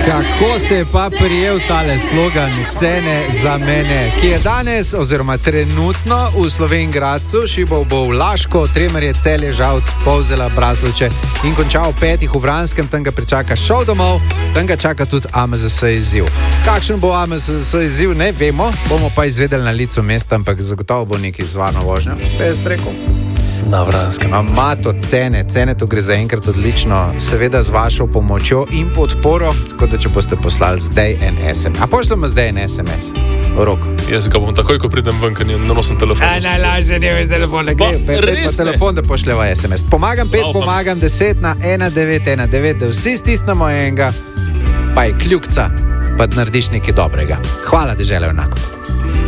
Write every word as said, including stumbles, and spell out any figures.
Kako se je pa prijel tale slogan Cene za mene, ki je danes oziroma trenutno v Slovenj Gradcu, šibal bo v Laško, Tremerje, Celje, Žalc, Polzela, Braslovče in končal petih v Vranskem, tam ga pričaka šov domov, tam ga čaka tudi A M Z S izziv. Kakšen bo A M Z S izziv, ne vemo, bomo pa izvedeli na licu mesta, ampak zagotovo bo neki z varno vožnjo. Pes rekel. Na Vranskem. Ima to cene, cene to gre zaenkrat odlično, seveda z vašo pomočjo in podporo, tako da če boste poslali zdaj en es em es. A pošljamo zdaj en es em es? Rok. Jaz ga bom takoj, ko pridem ven, ker ne nosim telefon. A, najlažje ne veš telefone. Pa, res pa telefon, da pošljeva es em es. Pomagam pet, Laufam. Pomagam deset na ena devet ena devet, da vsi stisnemo enega, pa je kljukca, pa narediš nekaj dobrega. Hvala, dežela enako.